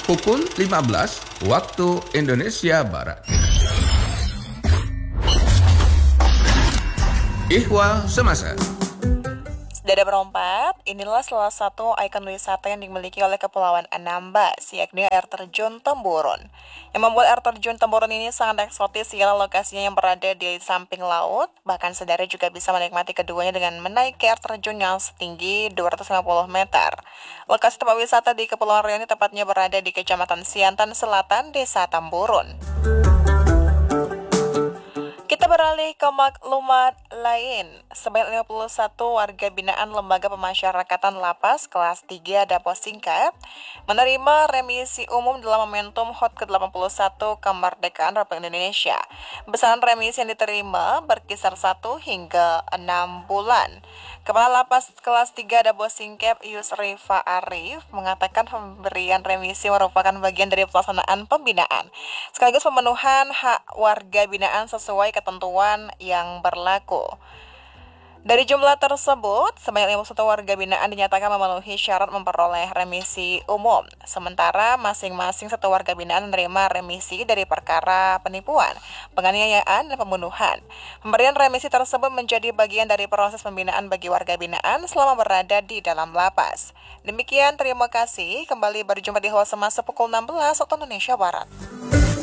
pukul 15 waktu Indonesia Barat. Ihwal Semasa. Dada berompat, inilah salah satu ikon wisata yang dimiliki oleh Kepulauan Anambas, yakni air terjun Temburun. Yang membuat air terjun Temburun ini sangat eksotis ialah lokasinya yang berada di samping laut, bahkan saudara juga bisa menikmati keduanya dengan menaiki air terjun yang setinggi 250 meter. Lokasi tempat wisata di Kepulauan Riau ini tepatnya berada di Kecamatan Siantan Selatan, Desa Temburun. Kita beralih ke maklumat lain. Sebanyak 51 warga binaan Lembaga Pemasyarakatan Lapas kelas 3 Dapo Singkat menerima remisi umum dalam momentum HUT ke-81 Kemerdekaan Republik Indonesia. Besaran remisi yang diterima berkisar 1 hingga 6 bulan. Kepala Lapas kelas 3 Dapo Singkep Yusrifa Arif mengatakan pemberian remisi merupakan bagian dari pelaksanaan pembinaan sekaligus pemenuhan hak warga binaan sesuai ketentuan yang berlaku. Dari jumlah tersebut, sebanyak 51 warga binaan dinyatakan memenuhi syarat memperoleh remisi umum. Sementara masing-masing satu warga binaan menerima remisi dari perkara penipuan, penganiayaan, dan pembunuhan. Pemberian remisi tersebut menjadi bagian dari proses pembinaan bagi warga binaan selama berada di dalam lapas. Demikian, terima kasih. Kembali berjumpa di Ihwal Semasa pukul 16 waktu Indonesia Barat.